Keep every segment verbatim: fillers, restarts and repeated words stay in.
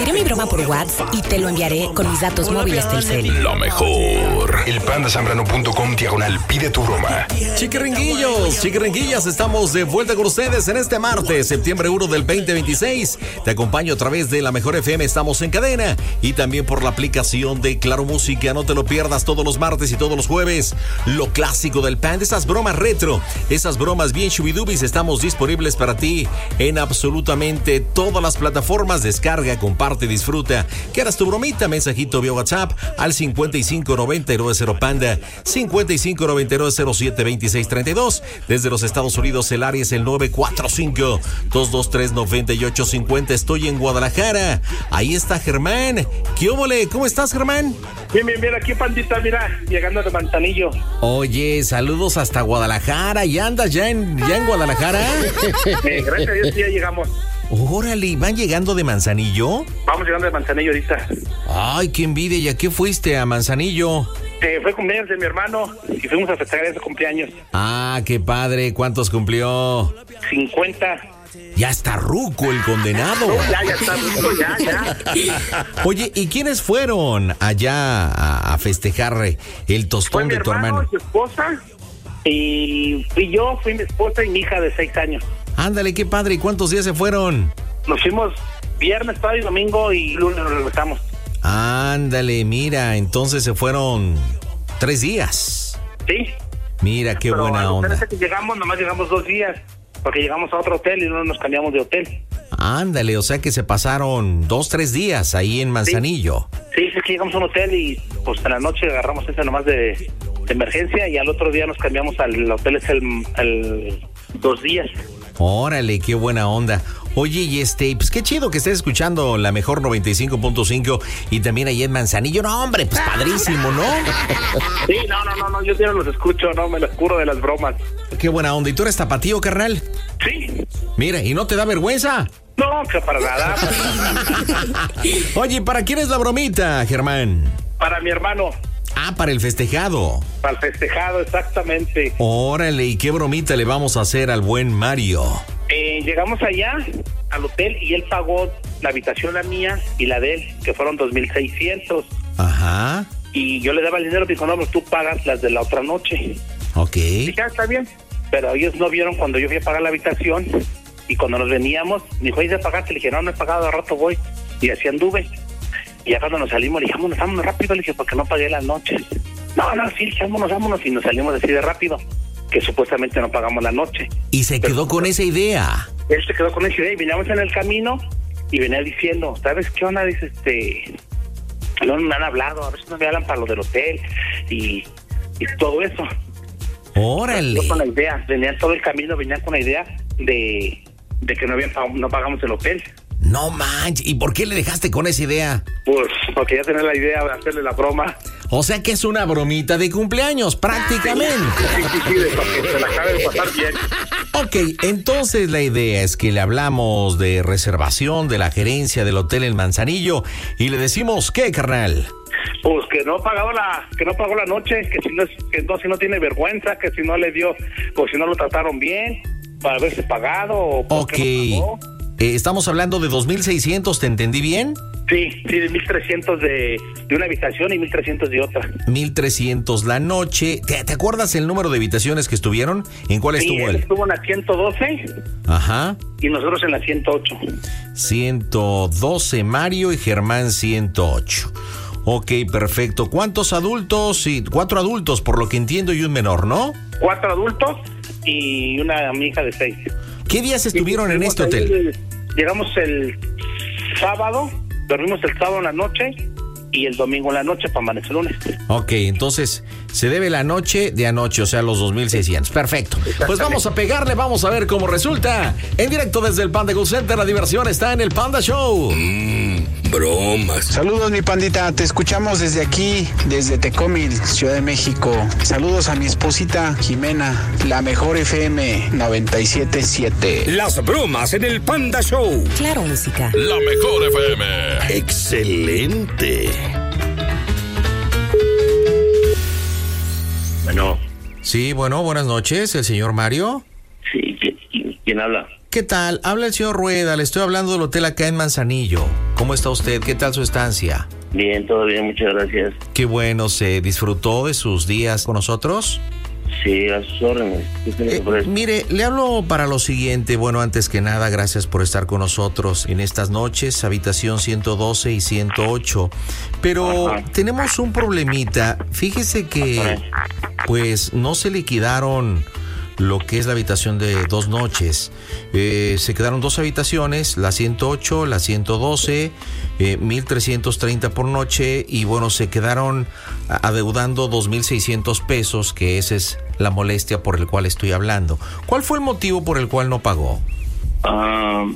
diré mi broma por WhatsApp y te lo enviaré con mis datos móviles Telcel. Lo mejor. El pandasambrano punto com diagonal pide tu broma. Chiquiringuillos, chiquiringuillas, estamos de vuelta con ustedes en este martes, septiembre primero del veinte veintiséis. Te acompaño a través de La Mejor F M, estamos en cadena y también por la aplicación de Claro Música. No te lo pierdas todos los martes y todos los jueves. Lo clásico del Panda, esas bromas retro, esas bromas bien shubidubis, estamos disponibles para ti en absolutamente todas las plataformas. Descarga, comparte, disfruta. ¿Quieras tu bromita? Mensajito vía WhatsApp al cincuenta y cinco noventa y nueve cero Panda, cincuenta y cinco noventa y nueve cero siete veintiséis treinta y dos. Desde los Estados Unidos el área es el nueve cuatro cinco, dos dos tres, nueve ocho cinco cero. Estoy en Guadalajara. Ahí está Germán. ¿Qué óvole? ¿Cómo estás, Germán? Bien, bien, bien. Aquí, pandita, mira, llegando de Manzanillo. Oye, saludos hasta Guadalajara. ¿Ya andas ya en, ya en Guadalajara? Eh, gracias a Dios, ya llegamos. Órale, ¿van llegando de Manzanillo? Vamos llegando de Manzanillo ahorita. Ay, qué envidia. ¿Ya qué fuiste a Manzanillo? Eh, fue cumpleaños de mi hermano y fuimos a festejar ese cumpleaños. Ah, qué padre. ¿Cuántos cumplió? cincuenta. Ya está ruco el condenado. No, ya, ya está ruco, ya, ya. Oye, ¿y quiénes fueron allá a, a festejar el tostón fue de tu hermano, hermano? Su esposa, y fui yo, fui mi esposa y mi hija de seis años. Ándale, qué padre. ¿Y cuántos días se fueron? Nos fuimos viernes, sábado y domingo y lunes nos regresamos. Ándale, mira, entonces se fueron tres días. Sí. Mira, qué Pero buena onda. Pero que llegamos, nomás llegamos dos días, porque llegamos a otro hotel y no nos cambiamos de hotel. Ándale, o sea que se pasaron dos, tres días ahí en Manzanillo. Sí, sí, es que llegamos a un hotel y pues en la noche agarramos ese nomás de, de emergencia y al otro día nos cambiamos al hotel, es el, el dos días. Órale, qué buena onda. Oye, y este, pues qué chido que estés escuchando La Mejor noventa y cinco punto cinco y también ahí en Manzanillo. No, hombre, pues padrísimo, ¿no? Sí, no, no, no, no, yo no los escucho, no, me los curo de las bromas. Qué buena onda. ¿Y tú eres tapatío, carnal? Sí. Mira, ¿y no te da vergüenza? No, que para nada. Oye, ¿para quién es la bromita, Germán? Para mi hermano. Ah, para el festejado. Para el festejado, exactamente. Órale, ¿y qué bromita le vamos a hacer al buen Mario? Eh, llegamos allá al hotel y él pagó la habitación, la mía y la de él, que fueron dos mil seiscientos. Ajá. Y yo le daba el dinero, dijo, no, pues tú pagas las de la otra noche. Ok. Y ya está bien. Pero ellos no vieron cuando yo fui a pagar la habitación y cuando nos veníamos, me dijo, ¿y ya pagaste? Le dije, no, no he pagado, a rato voy. Y así anduve. Y ya cuando nos salimos, le dije, vámonos, vámonos rápido. Le dije, porque no pagué la noche. No, no, sí, vámonos, vámonos. Y nos salimos así de rápido, que supuestamente no pagamos la noche. Y se quedó con esa idea. Él se quedó con esa idea y veníamos en el camino y venía diciendo, ¿sabes qué onda? Dice, este, no me han hablado, a ver si no me hablan para lo del hotel y, y todo eso. Órale. Yo con la idea, venían todo el camino, venían con la idea de, de que no, habían, no pagamos el hotel. No manches, ¿y por qué le dejaste con esa idea? Pues porque ya tenía la idea de hacerle la broma. O sea que es una bromita de cumpleaños, prácticamente. Sí, sí, sí, de que se la acabe de pasar bien. Ok, entonces la idea es que le hablamos de reservación de la gerencia del hotel en Manzanillo y le decimos, ¿qué, carnal? Pues que no pagó la, que no pagó la noche, que si no, que no, si no tiene vergüenza, que si no le dio, pues si no lo trataron bien, para haberse pagado. O ok, no eh, estamos hablando de dos mil seiscientos, ¿te entendí bien? Sí, sí, de mil trescientos de, de una habitación y mil trescientos de otra. mil trescientos la noche. ¿Te, ¿Te acuerdas el número de habitaciones que estuvieron? ¿En cuál sí, estuvo él? él? Estuvo en la ciento doce. Ajá. Y nosotros en la ciento ocho. ciento doce Mario y Germán ciento ocho. Ok, perfecto. ¿Cuántos adultos? Sí, cuatro adultos, por lo que entiendo, y un menor, ¿no? Cuatro adultos y una hija de seis. ¿Qué días estuvieron en este hotel? Llegamos el sábado, dormimos el sábado en la noche y el domingo en la noche para amanecer el lunes. Ok, entonces se debe la noche de anoche, o sea, los dos mil seiscientos. Perfecto. Pues vamos a pegarle, vamos a ver cómo resulta. En directo desde el Panda Go Center, la diversión está en el Panda Show. Mmm, bromas. Saludos, mi pandita, te escuchamos desde aquí, desde Tecomil, Ciudad de México. Saludos a mi esposita Jimena, La Mejor F M noventa y siete punto siete. Las bromas en el Panda Show. Claro Música. La Mejor F M. Excelente. Bueno. Sí, bueno, buenas noches, el señor Mario. Sí, ¿quién, quién habla? ¿Qué tal? Habla el señor Rueda, le estoy hablando del hotel acá en Manzanillo. ¿Cómo está usted? ¿Qué tal su estancia? Bien, todo bien, muchas gracias. Qué bueno, ¿se disfrutó de sus días con nosotros? Sí, a sus órdenes. Eh, mire, le hablo para lo siguiente. Bueno, antes que nada, gracias por estar con nosotros en estas noches, habitación ciento doce y ciento ocho. Pero Ajá. tenemos un problemita. Fíjese que, Ajá. pues, no se liquidaron lo que es la habitación de dos noches. Eh, se quedaron dos habitaciones, la ciento ocho, la ciento doce, eh, mil trescientos treinta por noche, y bueno, se quedaron adeudando dos mil seiscientos pesos, que esa es la molestia por el cual estoy hablando. ¿Cuál fue el motivo por el cual no pagó? Ah,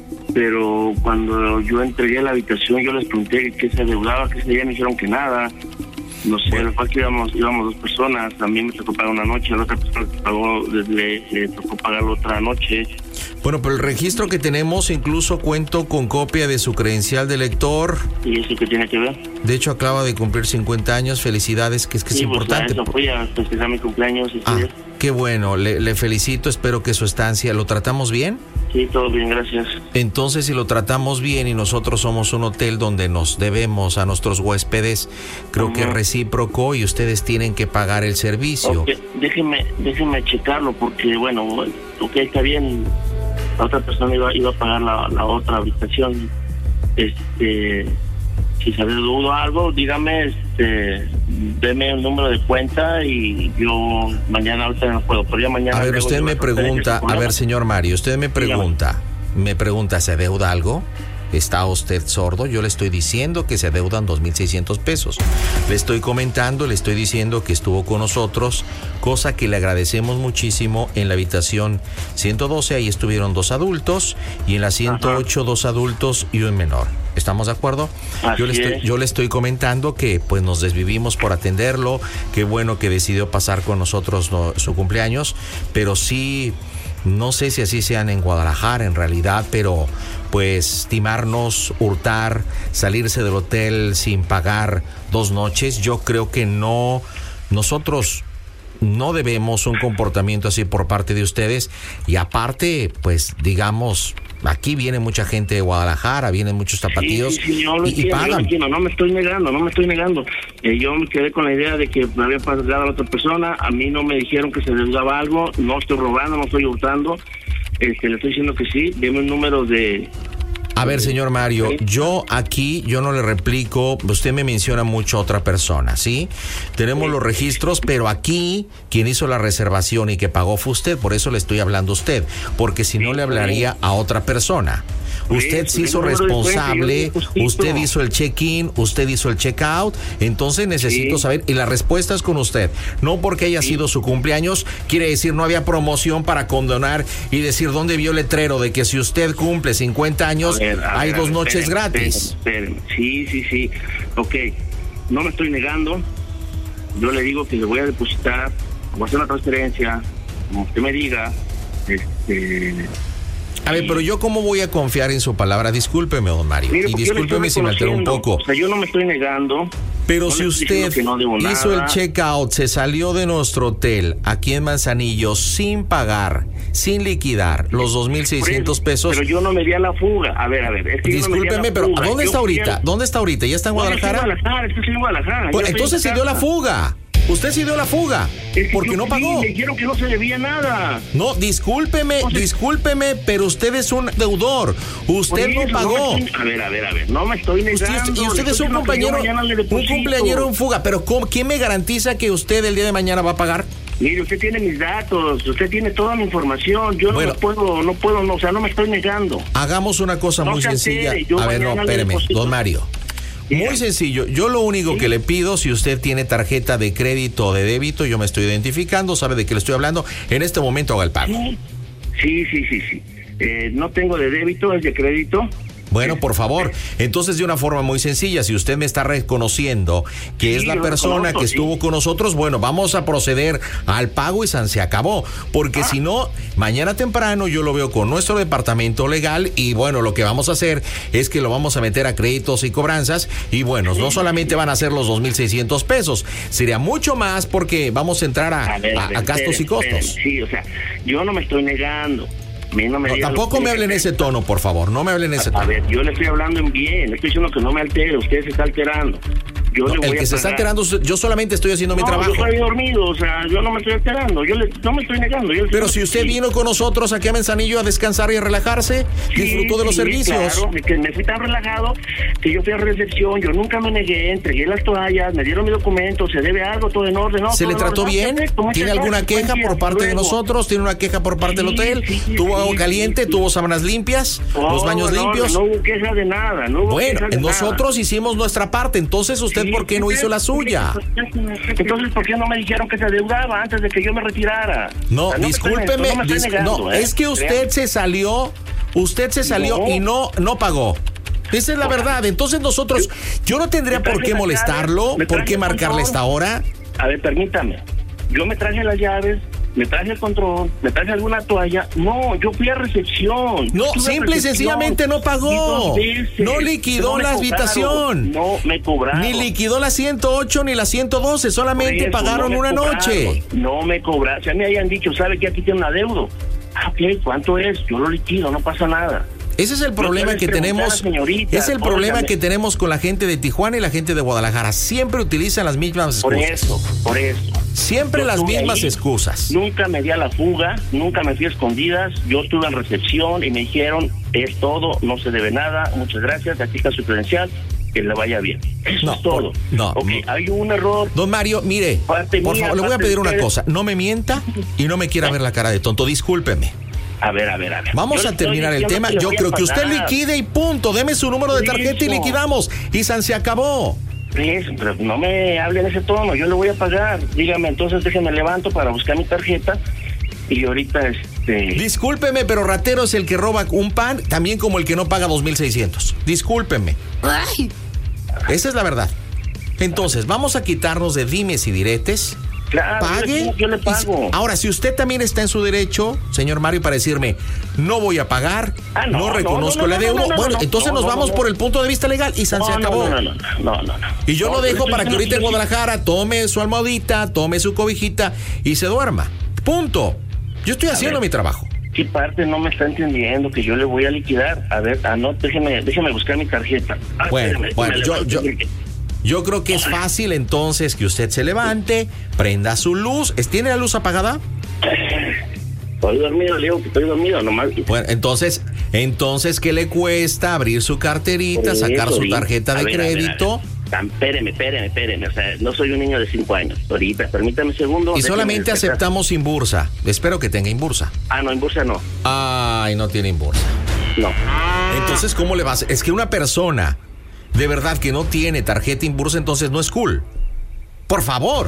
pero cuando yo entregué a la habitación, yo les pregunté qué se adeudaba, qué se día, me dijeron que nada. No sé, bueno. Después que íbamos, íbamos dos personas, también me tocó pagar una noche, la otra persona que pagó, le, le tocó pagar la otra noche. Bueno, pero el registro que tenemos, incluso cuento con copia de su credencial de lector. ¿Y eso qué tiene que ver? De hecho, acaba de cumplir cincuenta años, felicidades, que es que sí, es pues, importante. Eso fue a festejar mi cumpleaños. Ah, días. Qué bueno, le, le felicito, espero que su estancia, ¿lo tratamos bien? Sí, todo bien, gracias. Entonces, si lo tratamos bien y nosotros somos un hotel donde nos debemos a nuestros huéspedes, creo uh-huh. que es recíproco y ustedes tienen que pagar el servicio. Okay. Déjeme, déjeme checarlo porque, bueno, ok, está bien, la otra persona iba, iba a pagar la, la otra habitación. Este, si se adeudó algo, dígame, este, deme un número de cuenta y yo mañana, ahorita no puedo, pero ya mañana... A ver, usted me pregunta, a ver, señor Mario, usted me pregunta, dígame. me pregunta, ¿se adeuda algo? ¿Está usted sordo? Yo le estoy diciendo que se adeudan dos mil seiscientos pesos. Le estoy comentando, le estoy diciendo que estuvo con nosotros, cosa que le agradecemos muchísimo. En la habitación ciento doce, ahí estuvieron dos adultos, y en la ciento ocho, Ajá. dos adultos y un menor. ¿Estamos de acuerdo? Yo le, estoy, yo le estoy comentando que pues nos desvivimos por atenderlo. Qué bueno que decidió pasar con nosotros no, su cumpleaños, pero sí... No sé si así sean en Guadalajara en realidad, pero pues timarnos, hurtar, salirse del hotel sin pagar dos noches, yo creo que no, nosotros no debemos un comportamiento así por parte de ustedes. Y aparte, pues digamos, aquí viene mucha gente de Guadalajara, vienen muchos tapatíos, sí, sí, sí, yo lo y, entiendo, y pagan. Yo lo entiendo, no me estoy negando, no me estoy negando. Eh, yo me quedé con la idea de que me había pagado a la otra persona, a mí no me dijeron que se deudaba algo, no estoy robando, no estoy hurtando, este, le estoy diciendo que sí, deme un número de... A ver, señor Mario, yo aquí, yo no le replico, usted me menciona mucho a otra persona, ¿sí? Tenemos sí. los registros, pero aquí quien hizo la reservación y que pagó fue usted, por eso le estoy hablando a usted, porque si sí, no le hablaría sí. a otra persona. Usted se hizo responsable, usted hizo el check-in, usted hizo el check-out, entonces necesito sí. saber, y la respuesta es con usted. No porque haya sí. sido su cumpleaños, quiere decir no había promoción para condonar y decir dónde vio el letrero de que si usted cumple cincuenta años, a ver, a hay ver, dos ver, noches esperen, gratis. Esperen, esperen. Sí, sí, sí, ok, no me estoy negando, yo le digo que le voy a depositar, voy a hacer una transferencia, como usted me diga, este... A ver, pero yo cómo voy a confiar en su palabra, discúlpeme, don Mario, Mire, y discúlpeme si me altero un poco. O sea, yo no me estoy negando. Pero no si usted no hizo nada. El check-out, se salió de nuestro hotel aquí en Manzanillo sin pagar, sin liquidar los dos mil seiscientos pesos. Pero yo no me di a la fuga. A ver, a ver. Es que discúlpeme, no pero fuga. ¿dónde yo está ahorita? A... ¿Dónde está ahorita? ¿Ya está en Guadalajara? No, estoy en Guadalajara, estoy en Guadalajara. Pues, entonces se dio la fuga. Usted se dio la fuga, es que porque no pagó. Me dijeron que no se debía nada. No, discúlpeme, o sea, discúlpeme, pero usted es un deudor. Usted eso, no pagó. No estoy, a ver, a ver, a ver, no me estoy negando. Usted, y usted es un compañero, un cumpleañero en fuga, pero ¿cómo, ¿quién me garantiza que usted el día de mañana va a pagar? Mire, usted tiene mis datos, usted tiene toda mi información, yo bueno, no puedo, no puedo, no, o sea, no me estoy negando. Hagamos una cosa no muy sencilla. A ver, no, espéreme, don Mario. Muy sencillo, yo lo único ¿Sí? que le pido, si usted tiene tarjeta de crédito o de débito, yo me estoy identificando, sabe de qué le estoy hablando, en este momento haga el pago. Sí, sí, sí, sí. Eh, no tengo de débito, es de crédito. Bueno, por favor, entonces de una forma muy sencilla, si usted me está reconociendo que sí, es la persona conozco, que estuvo sí. con nosotros, bueno, vamos a proceder al pago y san se acabó, porque ah. si no, mañana temprano yo lo veo con nuestro departamento legal y bueno, lo que vamos a hacer es que lo vamos a meter a créditos y cobranzas y bueno, sí. no solamente van a ser los dos mil seiscientos pesos, sería mucho más porque vamos a entrar a, a, ver, a, ver, a gastos esperen, y costos. Esperen. Sí, o sea, yo no me estoy negando. A mí no me no, diga tampoco me hable en ese tono, por favor. No me hable en ese tono. A ver, yo le estoy hablando en bien. Le estoy diciendo que no me altere. Usted se está alterando. Yo No, le voy el que a se está pagar. alterando, yo solamente estoy haciendo mi No, trabajo. yo estoy dormido, o sea, yo no me estoy alterando. Yo le, no me estoy negando. Yo le Pero estoy- si usted vino con nosotros aquí a Manzanillo a descansar y a relajarse, Sí, disfrutó de los sí, servicios. Claro, de que me fui tan relajado que yo fui a recepción, yo nunca me negué, entregué las toallas, me dieron mi documento, se debe algo, todo en orden. No, ¿Se todo le en trató orden. bien? Perfecto, muchas ¿Tiene alguna gracias, queja buen día, por parte de luego. nosotros? ¿Tiene una queja por parte del Sí, hotel? sí, ¿Tuvo sí, agua sí, caliente? sí. ¿Tuvo sábanas limpias? No, ¿Los baños no, limpios? No, no hubo queja de nada, no hubo Bueno, queja de nosotros hicimos nuestra parte, entonces usted nada. ¿por qué no hizo la suya? Entonces, ¿por qué no me dijeron que se adeudaba antes de que yo me retirara? No, O sea, me estoy- discúlpeme, no me estoy dis- negando, no, ¿eh? es que usted se salió, usted se salió No. y no, no pagó. Esa es la verdad. Entonces nosotros, yo no tendría Me por traje qué las molestarlo, llaves, me por traje qué el marcarle control. esta hora. A ver, permítame. Yo me traje las llaves, me traje el control, me traje alguna toalla. No, yo fui a recepción. No, Yo estuve a simple y recepción. sencillamente no pagó. Y dos veces. No liquidó No me la cobraron, habitación. No me cobraron. Ni liquidó la ciento ocho ni la ciento doce, solamente Por eso, pagaron no me una cobraron. noche. No me cobraron. Si a mí hayan dicho, ¿sabe que aquí tiene un adeudo? Ah, ok, ¿cuánto es? Yo lo liquido, no pasa nada. Ese es el problema puedes que preguntar, tenemos. señorita, Es el problema óigame. que tenemos con la gente de Tijuana y la gente de Guadalajara. Siempre utilizan las mismas Por excusas. eso, por eso. Siempre Yo las estuve mismas ahí, excusas. Nunca me di a la fuga, nunca me fui a escondidas. Yo estuve en recepción y me dijeron, es todo, no se debe nada, muchas gracias, aquí está su credencial, que le vaya bien. Eso No, es todo. por- no, Ok, no. hay un error. Don Mario, mire, Parte por mía, favor, le voy a parte pedir de una ustedes. cosa. No me mienta y no me quiera ver la cara de tonto. Discúlpeme. A ver, a ver, a ver. Vamos Yo a le estoy terminar el diciendo tema. que le Yo voy a creo que usted pagar. liquide y punto. Deme su número de tarjeta y Eso. liquidamos. Y San se acabó. Pues, pero no me hable en ese tono, yo le voy a pagar. Dígame, entonces déjeme levanto para buscar mi tarjeta y ahorita este... Discúlpeme, pero ratero es el que roba un pan, también como el que no paga dos mil seiscientos. Discúlpeme. Ay, Esa es la verdad. Entonces, vamos a quitarnos de dimes y diretes. Claro, Pague. yo, yo le Y si- pago. Ahora, si usted también está en su derecho, señor Mario, para decirme, no voy a pagar, Ah, no, no, no, reconozco no, no, el no, adeudo, no, no, bueno, no, entonces no, nos no, vamos no. por el punto de vista legal y San No, se no, acabó. No, no, no, no, no, no. Y yo No, lo dejo estoy para que ahorita en diciendo- Guadalajara tome su almohadita, tome su cobijita y se duerma. Punto. Yo estoy haciendo ver. mi trabajo. ¿Qué parte no me está entendiendo que yo le voy a liquidar? A ver, ah, no, déjeme, déjeme buscar mi tarjeta. Ah, Bueno, espéreme, bueno, me yo- levanto yo- porque- Yo creo que es fácil entonces que usted se levante, prenda su luz. ¿Es- ¿Tiene la luz apagada? Estoy dormido, le digo que estoy dormido, nomás. Bueno, entonces, entonces, ¿qué le cuesta abrir su carterita, Por sacar eso, su ahorita. tarjeta A de ver, a ver, a ver. crédito? Tan- Espéreme, espéreme, espéreme. O sea, no soy un niño de cinco años. Ahorita, permítame un segundo. Y déjeme solamente despertar. aceptamos Inbursa. Espero que tenga Inbursa. Ah, no, en bursa no. Ay, no tiene Inbursa. No. Entonces, ¿cómo le vas? Es que una persona de verdad que no tiene tarjeta Inbursa, entonces no es cool. Por favor.